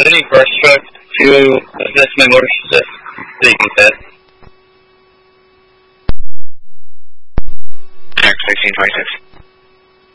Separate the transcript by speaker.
Speaker 1: any brush truck to assist my motor assist leaking set.
Speaker 2: X 1626.